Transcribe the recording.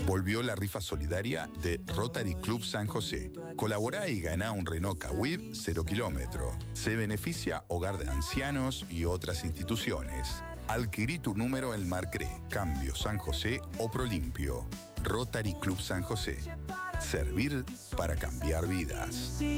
Volvió la rifa solidaria de Rotary Club San José. Colaborá y ganá un Renault Kwid 0 kilómetro. Se beneficia Hogar de Ancianos y otras instituciones. Adquirí tu número en Marcré, Cambio San José o Prolimpio. Rotary Club San José. Servir para cambiar vidas.